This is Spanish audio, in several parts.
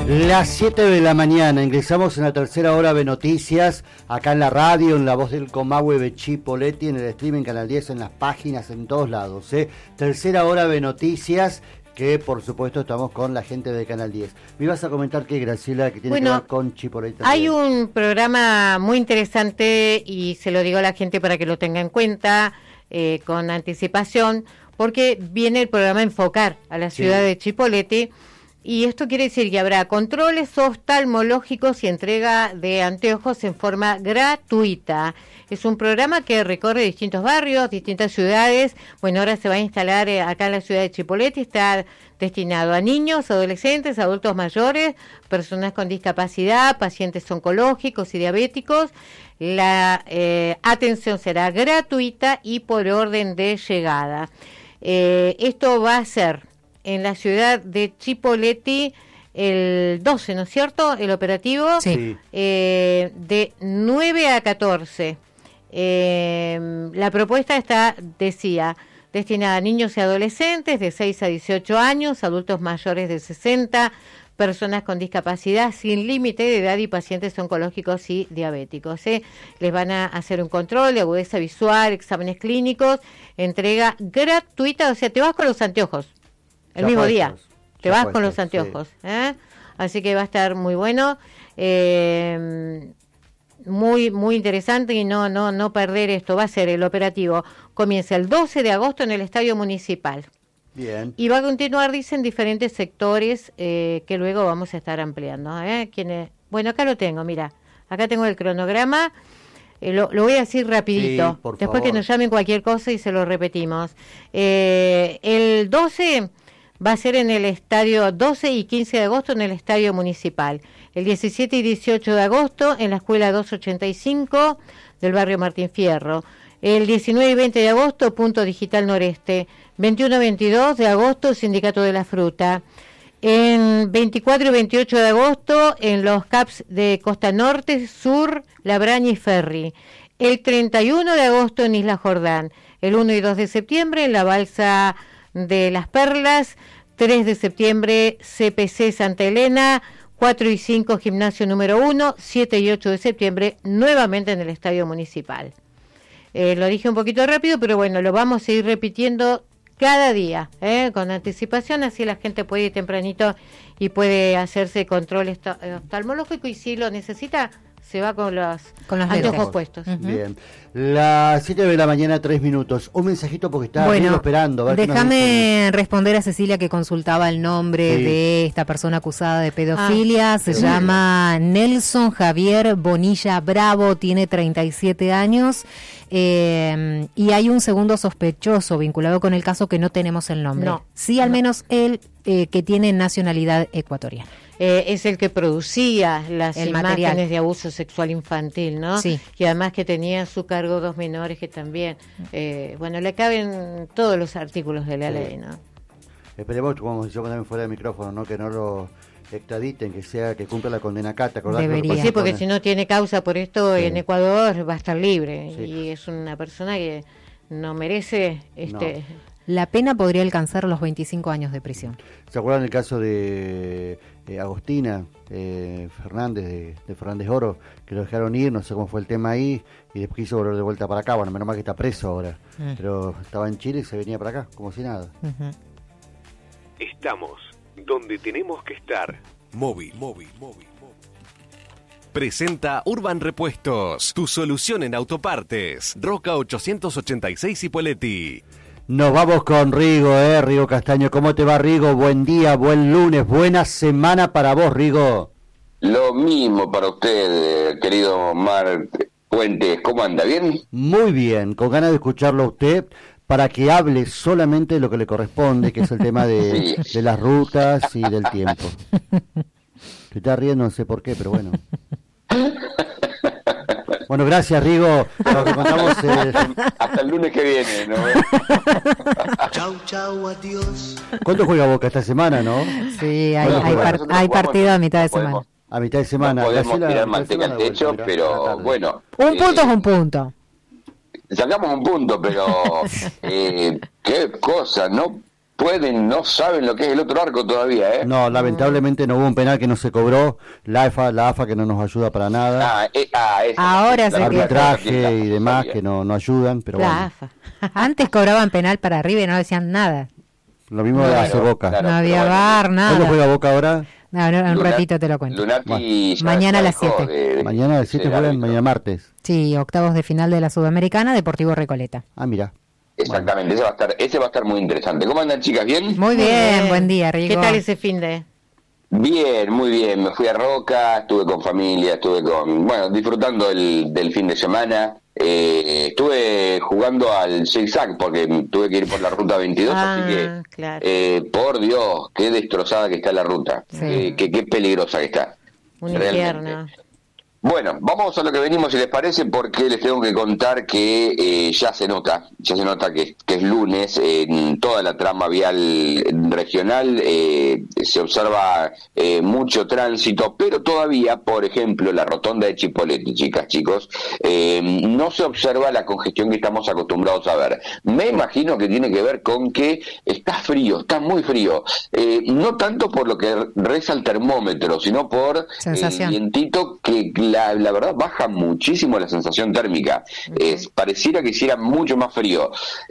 Las 7 de la mañana, ingresamos en la tercera hora de noticias, acá en la radio, en la voz del Comahue de Chipoleti, en el streaming Canal 10, en las páginas, en todos lados. Tercera hora de noticias, que por supuesto estamos con la gente de Canal 10. ¿Me ibas a comentar qué, Graciela, que tiene que ver con Chipoleti? Hay un programa muy interesante y se lo digo a la gente para que lo tenga en cuenta con anticipación, porque viene el programa Enfocar a la ciudad de Chipoleti. Y esto quiere decir que habrá controles oftalmológicos y entrega de anteojos en forma gratuita. Es un programa que recorre distintos barrios, distintas ciudades. Bueno, ahora se va a instalar acá en la ciudad de Chipoleti. Está destinado a niños, adolescentes, adultos mayores, personas con discapacidad, pacientes oncológicos y diabéticos. La atención será gratuita y por orden de llegada. Esto va a ser en la ciudad de Chipoleti el 12, ¿no es cierto? El operativo, de 9 a 14. La propuesta decía, destinada a niños y adolescentes de 6 a 18 años, adultos mayores de 60, personas con discapacidad sin límite de edad y pacientes oncológicos y diabéticos. Les van a hacer un control de agudeza visual, exámenes clínicos, entrega gratuita, o sea, te vas con los anteojos. El mismo día, te vas con los anteojos, así que va a estar muy bueno, muy interesante y no perder esto. Va a ser el operativo, comienza el 12 de agosto en el Estadio Municipal. Bien. Y va a continuar, dicen, diferentes sectores que luego vamos a estar ampliando. Bueno, acá lo tengo, mira, acá tengo el cronograma. Lo voy a decir rapidito, después favor. Que nos llamen cualquier cosa y se lo repetimos. El 12... va a ser en el estadio 12 y 15 de agosto en el estadio municipal. El 17 y 18 de agosto en la escuela 285 del barrio Martín Fierro. El 19 y 20 de agosto, Punto Digital Noreste. 21 y 22 de agosto, Sindicato de la Fruta. En 24 y 28 de agosto en los CAPS de Costa Norte, Sur, Labraña y Ferry. El 31 de agosto en Isla Jordán. El 1 y 2 de septiembre en la Balsa de las Perlas, 3 de septiembre CPC Santa Elena, 4 y 5 Gimnasio número 1, 7 y 8 de septiembre nuevamente en el Estadio Municipal. Lo dije un poquito rápido, pero bueno, lo vamos a ir repitiendo cada día, con anticipación, así la gente puede ir tempranito y puede hacerse control oftalmológico y si lo necesita, se va con los anteojos puestos. Bien. Las 7 de la mañana, 3 minutos. Un mensajito porque está esperando. Déjame responder a Cecilia que consultaba el nombre de esta persona acusada de pedofilia. Se llama Nelson Javier Bonilla Bravo, tiene 37 años. Y hay un segundo sospechoso vinculado con el caso que no tenemos el nombre. Sí, al menos él que tiene nacionalidad ecuatoriana. Es el que producía las imágenes de abuso sexual infantil, ¿no? Sí. Y además que tenía a su cargo 2 menores que también, le caben todos los artículos de la ley, ¿no? Esperemos, como decíamos también fuera de micrófono, ¿no? Que no lo extraditen, que cumpla la condena acá, ¿te acordás? Debería. Sí, porque si no tiene causa por esto en Ecuador va a estar libre y es una persona que no merece La pena podría alcanzar los 25 años de prisión. ¿Se acuerdan el caso de Agostina Fernández, de Fernández Oro, que lo dejaron ir, no sé cómo fue el tema ahí, y después quiso volver de vuelta para acá? Bueno, menos mal que está preso ahora, pero estaba en Chile y se venía para acá, como si nada. Estamos donde tenemos que estar. Móvil. Presenta Urban Repuestos, tu solución en autopartes. Roca 886 Cipolletti. Nos vamos con Rigo, Rigo Castaño. ¿Cómo te va, Rigo? Buen día, buen lunes, buena semana para vos, Rigo. Lo mismo para usted, querido Mar Puentes. ¿Cómo anda? ¿Bien? Muy bien, con ganas de escucharlo a usted para que hable solamente de lo que le corresponde, que es el tema de las rutas y del tiempo. Se está riendo, no sé por qué, pero bueno. Bueno, gracias, Rigo. Lo que contamos hasta el lunes que viene, ¿no? Chau, adiós. ¿Cuánto juega Boca esta semana, no? Sí, hay partido a mitad de semana. A mitad de semana. No podemos tirar manteca al techo, pero bueno. Un punto es un punto. Sacamos un punto, pero qué cosa, ¿no? no saben lo que es el otro arco todavía, ¿eh? No, lamentablemente no hubo un penal que no se cobró, la AFA que no nos ayuda para nada. Ahora se arbitraje y demás que no ayudan, pero La bueno. AFA. Antes cobraban penal para River y no decían nada. Lo mismo hace Boca. No había VAR, nada. ¿Cuándo juega Boca ahora? No, un ratito te lo cuento. Mañana a las 7. Mañana a las 7 juegan, mañana martes. Sí, octavos de final de la Sudamericana, Deportivo Recoleta. Ah, mira. Exactamente, ese va a estar muy interesante. ¿Cómo andan, chicas? ¿Bien? Muy bien, buen día, Rico. ¿Qué tal ese fin de...? Bien, muy bien. Me fui a Roca, estuve con familia, disfrutando del fin de semana. Estuve jugando al zigzag porque tuve que ir por la ruta 22, así que, claro. por Dios, qué destrozada que está la ruta. Sí. Qué peligrosa que está. Un realmente. infierno. Bueno, vamos a lo que venimos, si les parece, porque les tengo que contar que ya se nota que es lunes, en toda la trama vial regional se observa mucho tránsito, pero todavía, por ejemplo, la rotonda de Chipoleti, chicos, no se observa la congestión que estamos acostumbrados a ver. Me imagino que tiene que ver con que está frío, está muy frío, no tanto por lo que reza el termómetro, sino por sensación. El vientito que la verdad baja muchísimo la sensación térmica. Pareciera que hiciera mucho más frío.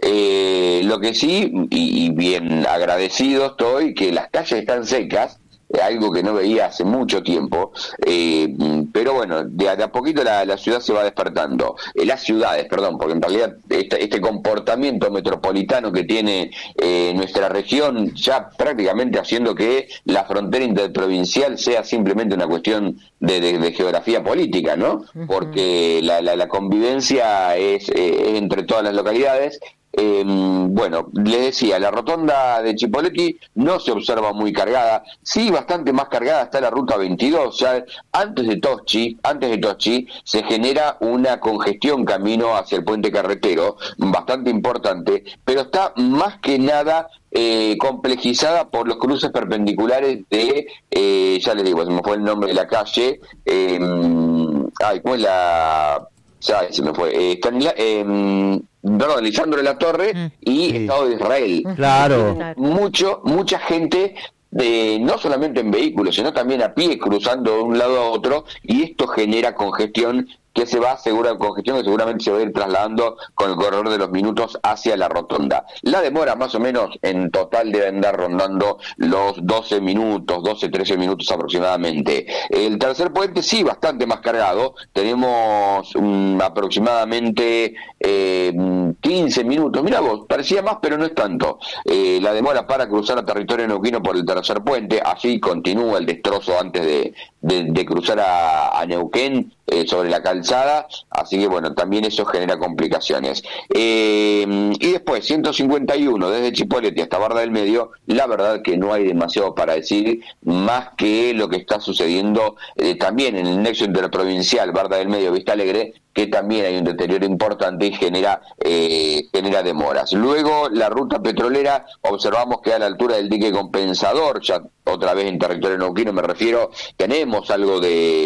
Lo que sí, y bien agradecido estoy, que las calles están secas, algo que no veía hace mucho tiempo, pero bueno, de a poquito la ciudad se va despertando, las ciudades, perdón, porque en realidad este comportamiento metropolitano que tiene nuestra región, ya prácticamente haciendo que la frontera interprovincial sea simplemente una cuestión de geografía política, ¿no? Porque la convivencia es entre todas las localidades. Bueno, les decía, la rotonda de Chipoleti no se observa muy cargada, sí bastante más cargada está la ruta 22, ya antes de Toschi se genera una congestión camino hacia el puente carretero, bastante importante, pero está más que nada complejizada por los cruces perpendiculares de, ya les digo, se me fue el nombre de la calle, ¿cómo es la...? Ya se me fue, Lisandro de la Torre y Estado de Israel. Claro. Mucha gente, no solamente en vehículos, sino también a pie, cruzando de un lado a otro, y esto genera congestión que seguramente se va a ir trasladando con el correr de los minutos hacia la rotonda. La demora más o menos en total debe andar rondando los 13 minutos aproximadamente. El tercer puente sí, bastante más cargado, tenemos aproximadamente 15 minutos, mirá vos, parecía más pero no es tanto. La demora para cruzar a territorio neuquino por el tercer puente, así continúa el destrozo antes de cruzar a Neuquén, sobre la calzada, así que bueno, también eso genera complicaciones. Y después 151 desde Chipoleti hasta Barra del Medio, la verdad que no hay demasiado para decir, más que lo que está sucediendo también en el nexo interprovincial Barra del Medio Vista Alegre, que también hay un deterioro importante y genera demoras. Luego la ruta petrolera, observamos que a la altura del dique compensador, ya otra vez en territorio neuquino me refiero, tenemos algo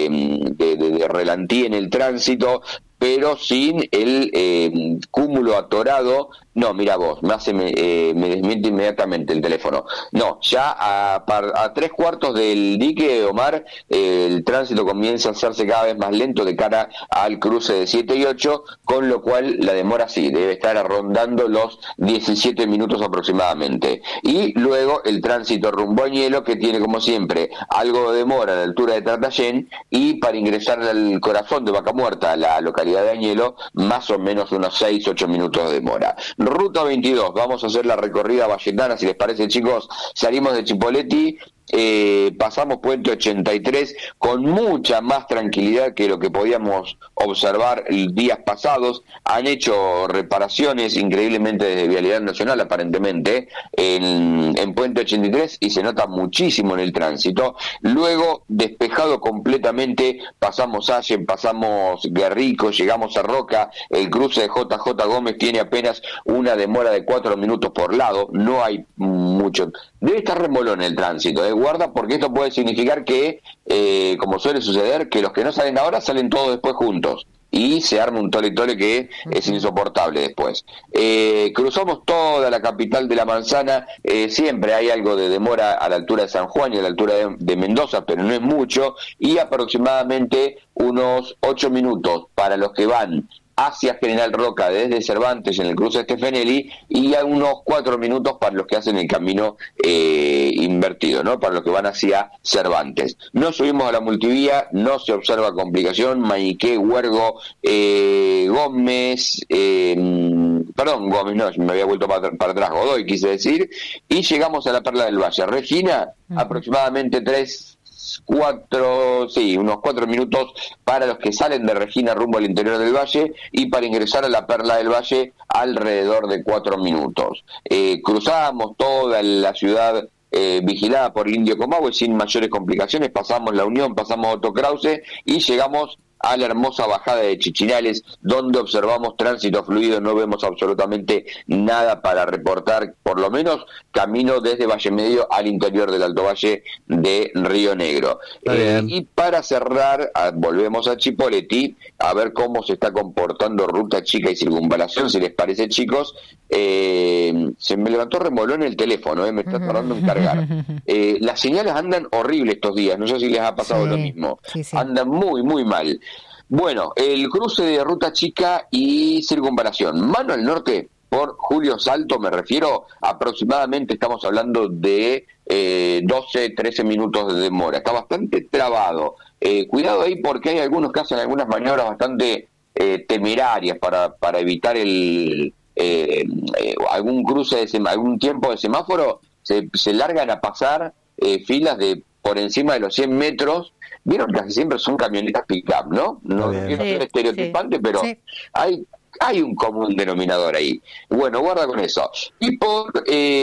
de relantí en el tránsito, pero sin el cúmulo atorado. No, mira vos, me desmiente inmediatamente el teléfono. No, ya a 3/4 del dique, Omar, el tránsito comienza a hacerse cada vez más lento de cara al cruce de 7 y 8, con lo cual la demora sí, debe estar rondando los 17 minutos aproximadamente. Y luego el tránsito rumbo a Añelo, que tiene como siempre algo de demora a la altura de Tratayén, y para ingresar al corazón de Vaca Muerta, la localidad de Añelo, más o menos unos 6-8 minutos de demora. Ruta 22, vamos a hacer la recorrida valletana, si les parece, chicos. Salimos de Chipoleti, pasamos puente 83 con mucha más tranquilidad que lo que podíamos observar días pasados. Han hecho reparaciones increíblemente desde Vialidad Nacional, aparentemente, en puente 83, y se nota muchísimo en el tránsito. Luego, despejado completamente, pasamos Allen, pasamos Guerrico, llegamos a Roca. El cruce de JJ Gómez tiene apenas una demora de 4 minutos por lado, no hay mucho. Debe estar remolón el tránsito, guarda, porque esto puede significar que, como suele suceder, que los que no salen ahora salen todos después juntos. y se arma un tole-tole que es insoportable después. Cruzamos toda la capital de la manzana, siempre hay algo de demora a la altura de San Juan y a la altura de Mendoza, pero no es mucho, y aproximadamente unos 8 minutos para los que van hacia General Roca desde Cervantes en el cruce Stefanelli, y a unos 4 minutos para los que hacen el camino invertido, ¿no? Para los que van hacia Cervantes. No subimos a la multivía, no se observa complicación. Mañiqué, Huergo, Gómez, Gómez no, me había vuelto para atrás, Godoy quise decir, y llegamos a la Perla del Valle. Regina, aproximadamente unos 4 minutos para los que salen de Regina rumbo al interior del valle, y para ingresar a la Perla del Valle alrededor de 4 minutos. Cruzamos toda la ciudad vigilada por el Indio Comahue sin mayores complicaciones, pasamos La Unión, pasamos Otto Krause y llegamos a la hermosa bajada de Chichinales, donde observamos tránsito fluido, no vemos absolutamente nada para reportar, por lo menos camino desde Valle Medio al interior del Alto Valle de Río Negro. Y para cerrar, volvemos a Chipoleti, a ver cómo se está comportando Ruta Chica y Circunvalación, si les parece, chicos. Se me levantó remolón el teléfono, me está tardando en cargar. Las señales andan horribles estos días, no sé si les ha pasado lo mismo. Sí. Andan muy, muy mal. Bueno, el cruce de Ruta Chica y Circunvalación, mano al norte, por Julio Salto me refiero, aproximadamente estamos hablando de 12, 13 minutos de demora, está bastante trabado. Cuidado ahí porque hay algunos que hacen algunas maniobras bastante temerarias para evitar algún cruce, algún tiempo de semáforo, se largan a pasar filas de por encima de los 100 metros. Vieron que casi siempre son camionetas pick-up, ¿no? No quiero ser estereotipante, pero hay un común denominador ahí. Bueno, guarda con eso. Y por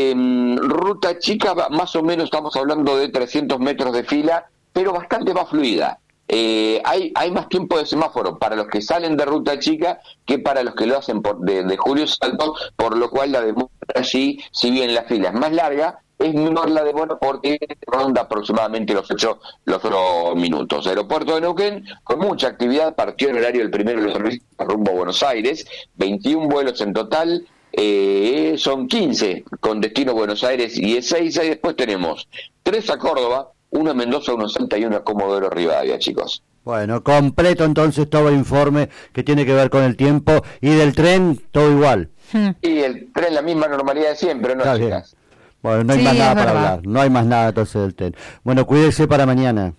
Ruta Chica, más o menos estamos hablando de 300 metros de fila, pero bastante más fluida. Hay más tiempo de semáforo para los que salen de Ruta Chica que para los que lo hacen de Julio Salto, por lo cual la demora allí, si bien la fila es más larga, es menor la demora porque ronda aproximadamente los 8 minutos. Aeropuerto de Neuquén, con mucha actividad, partió en horario el primero de los servicios rumbo a Buenos Aires, 21 vuelos en total, son 15 con destino a Buenos Aires y Ezeiza, y después tenemos 3 a Córdoba, 1 a Mendoza, 1 a Salta y 1 a Comodoro Rivadavia, chicos. Bueno, completo entonces todo el informe que tiene que ver con el tiempo, y del tren todo igual. Y el tren la misma normalidad de siempre, ¿no, chicas? Bueno, no hay más nada para hablar, no hay más nada entonces del tren. Bueno, cuídese para mañana.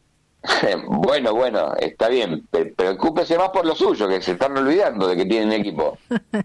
Bueno, está bien, preocúpese más por lo suyo, que se están olvidando de que tienen equipo.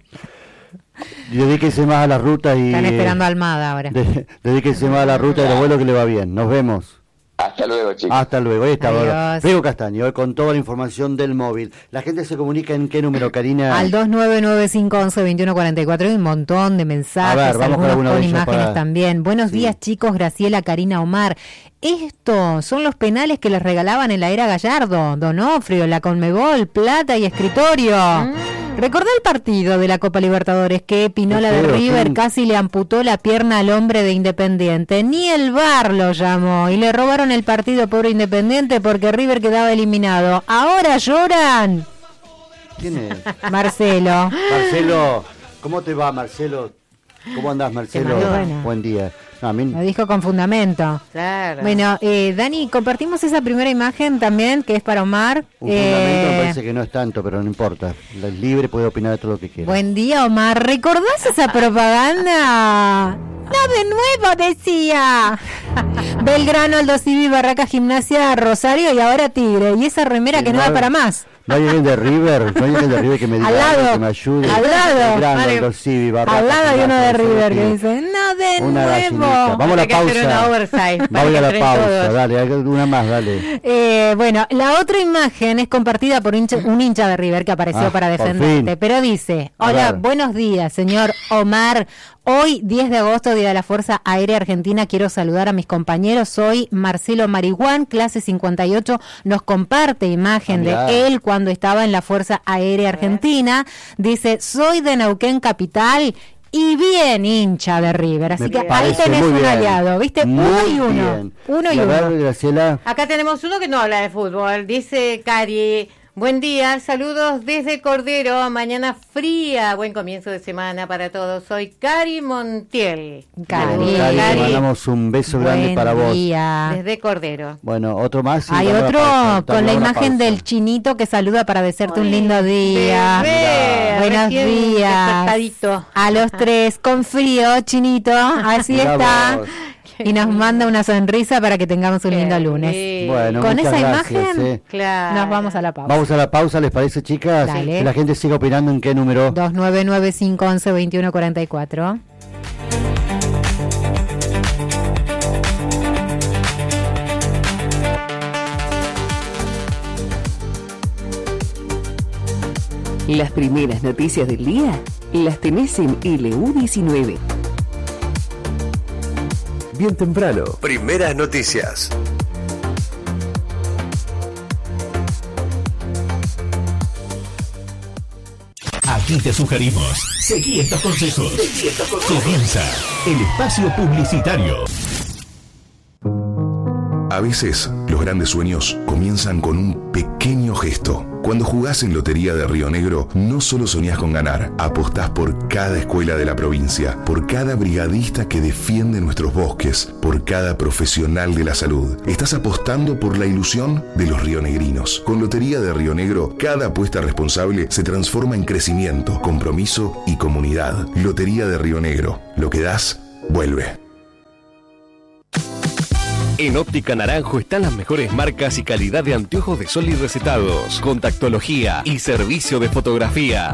Dedíquese más a la ruta y... Están esperando a Almada ahora. Dedíquese más a la ruta y lo bueno que le va bien. Nos vemos. Hasta luego, chicos. Hasta luego. Ahí está Rigo Castaño, hoy con toda la información del móvil. La gente se comunica ¿en qué número, Karina? Al 2995112144. Hay un montón de mensajes, algunos con imágenes también. Buenos días, chicos. Graciela, Karina, Omar. Estos son los penales que les regalaban en la era Gallardo, Donofrio, la Conmebol, plata y escritorio. Recordá el partido de la Copa Libertadores que Pinola de River casi le amputó la pierna al hombre de Independiente. Ni el VAR lo llamó y le robaron el partido, pobre Independiente, porque River quedaba eliminado. Ahora lloran. ¿Quién es? Marcelo. Marcelo, ¿cómo te va, Marcelo? ¿Cómo andás, Marcelo? Buen día. Lo dijo con fundamento. Claro. Bueno, Dani, compartimos esa primera imagen también, que es para Omar. Un fundamento me parece que no es tanto, pero no importa. Es libre, puede opinar de todo lo que quiera. Buen día, Omar. ¿Recordás esa propaganda? No, de nuevo, decía. Belgrano, Aldo Civi, Barraca Gimnasia, Rosario y ahora Tigre. Y esa remera que no da para más. No hay alguien de River, que me diga algo, que me ayude. Al lado, Belgrano, Civi, Barraca, al lado hay uno de River que dice, no, de nuevo. Vamos a la pausa. Vamos a la pausa, dale, una más, dale. Bueno, la otra imagen es compartida por un hincha de River que apareció para defenderte, pero dice, hola, buenos días, señor Omar. Hoy, 10 de agosto, Día de la Fuerza Aérea Argentina, quiero saludar a mis compañeros. Soy Marcelo Marihuán, clase 58, nos comparte imagen de él cuando estaba en la Fuerza Aérea Argentina. Dice, soy de Neuquén Capital y bien hincha de River. Así que ahí tenés un aliado, ¿viste? Uno y uno. Graciela. Acá tenemos uno que no habla de fútbol. Dice Cari, Buen día, saludos desde Cordero, mañana fría, buen comienzo de semana para todos. Soy Cari Montiel. Cari, te mandamos un beso grande para vos. Desde Cordero. Bueno, otro más. Hay otro con la imagen del chinito que saluda para desearte un lindo día. Buenos días. A los tres, con frío, chinito, así está. Y nos manda una sonrisa para que tengamos un lindo lunes. Bueno, con esa gracias, imagen nos vamos a la pausa. Vamos a la pausa, ¿les parece, chicas? Dale. Que la gente siga opinando. ¿En qué número? 2995112144. Las primeras noticias del día las tenés en LU19. Bien temprano. Primeras noticias. Aquí te sugerimos, seguí estos consejos. Comienza el espacio publicitario. A veces, los grandes sueños comienzan con un pequeño gesto. Cuando jugás en Lotería de Río Negro, no solo soñás con ganar, apostás por cada escuela de la provincia, por cada brigadista que defiende nuestros bosques, por cada profesional de la salud. Estás apostando por la ilusión de los rionegrinos. Con Lotería de Río Negro, cada apuesta responsable se transforma en crecimiento, compromiso y comunidad. Lotería de Río Negro. Lo que das, vuelve. En Óptica Naranjo están las mejores marcas y calidad de anteojos de sol y recetados, contactología y servicio de fotografía.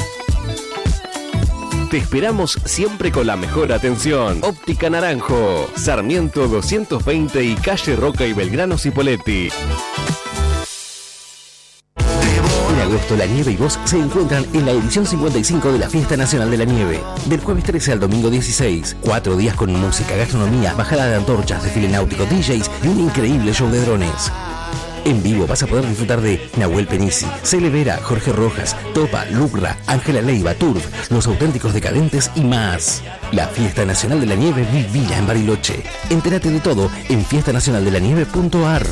Te esperamos siempre con la mejor atención. Óptica Naranjo, Sarmiento 220 y calle Roca y Belgrano Cipolletti. En agosto, la nieve y vos se encuentran en la edición 55 de la Fiesta Nacional de la Nieve. Del jueves 13 al domingo 16, 4 días con música, gastronomía, bajada de antorchas, desfile náutico, DJs y un increíble show de drones. En vivo vas a poder disfrutar de Nahuel Penisi, Cele Vera, Jorge Rojas, Topa, Lucra, Ángela Leiva, Turf, Los Auténticos Decadentes y más. La Fiesta Nacional de la Nieve vivila en Bariloche. Entérate de todo en fiestanacionaldelanieve.ar.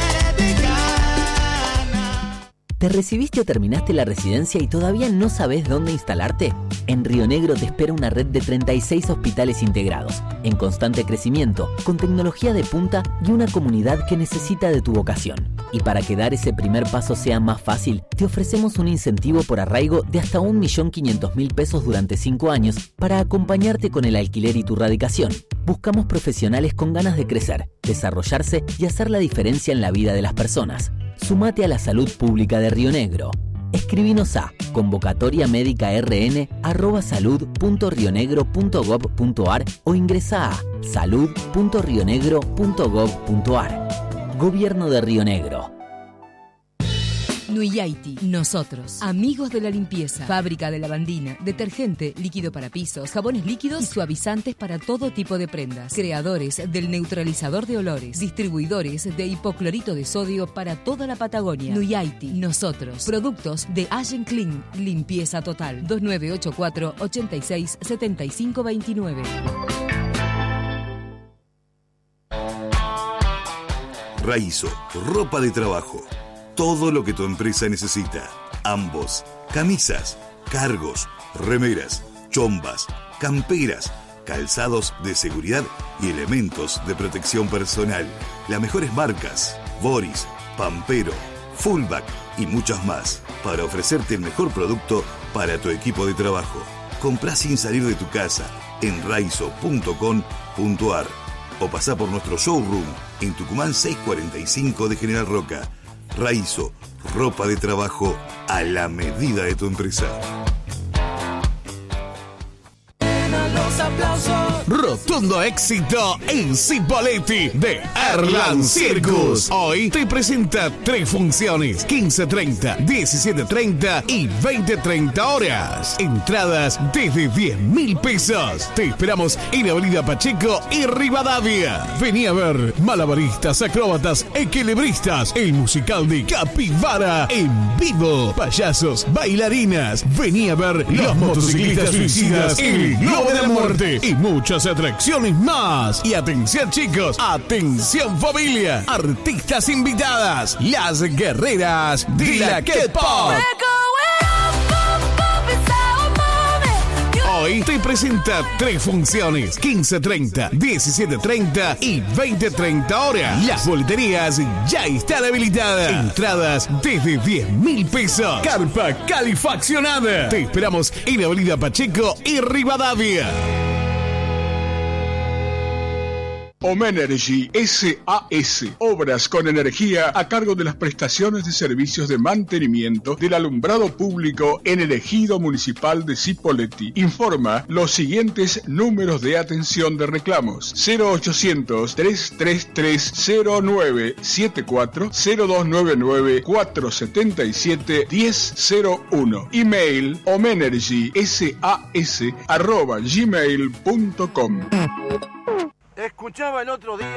¿Te recibiste o terminaste la residencia y todavía no sabes dónde instalarte? En Río Negro te espera una red de 36 hospitales integrados, en constante crecimiento, con tecnología de punta y una comunidad que necesita de tu vocación. Y para que dar ese primer paso sea más fácil, te ofrecemos un incentivo por arraigo de hasta 1.500.000 pesos durante 5 años para acompañarte con el alquiler y tu radicación. Buscamos profesionales con ganas de crecer, desarrollarse y hacer la diferencia en la vida de las personas. Sumate a la salud pública de Río Negro. Escribinos a convocatoriamedicarn@salud.rionegro.gov.ar o ingresa a salud.rionegro.gov.ar. Gobierno de Río Negro. Nuyaiti, nosotros, amigos de la limpieza, fábrica de lavandina, detergente, líquido para pisos, jabones líquidos y suavizantes para todo tipo de prendas, creadores del neutralizador de olores, distribuidores de hipoclorito de sodio para toda la Patagonia. Nuyaiti, nosotros, productos de Allen Clean, limpieza total, 2984 86 75 29. Raizo, ropa de trabajo. Todo lo que tu empresa necesita. Ambos. Camisas, cargos, remeras, chombas, camperas, calzados de seguridad y elementos de protección personal. Las mejores marcas. Boris, Pampero, Fullback y muchas más. Para ofrecerte el mejor producto para tu equipo de trabajo. Comprá sin salir de tu casa en raizo.com.ar o pasá por nuestro showroom en Tucumán 645 de General Roca. Raizo, ropa de trabajo a la medida de tu empresa. Rotundo éxito en Cipolletti de Erland Circus. Hoy te presenta 3 funciones: 15:30, 17:30 y 20:30 horas. Entradas desde 10.000 pesos. Te esperamos en Avenida Pacheco y Rivadavia. Vení a ver malabaristas, acróbatas, equilibristas, el musical de Capibara en vivo, payasos, bailarinas. Vení a ver los motociclistas suicidas, el Globo de la Muerte y muchas muchas atracciones más. Y atención chicos, atención familia, artistas invitadas, las guerreras de la K-Pop. Hoy te presenta 3 funciones, 15:30, 17:30 y 20:30 horas. Las boleterías ya están habilitadas. Entradas desde 10.000 pesos. Carpa calefaccionada. Te esperamos en Avenida Pacheco y Rivadavia. Omenergy SAS, obras con energía a cargo de las prestaciones de servicios de mantenimiento del alumbrado público en el ejido municipal de Cipolletti. Informa los siguientes números de atención de reclamos: 0800-333-0974, 0299-477-1001. Email omenergysas@gmail.com. Escuchaba el otro día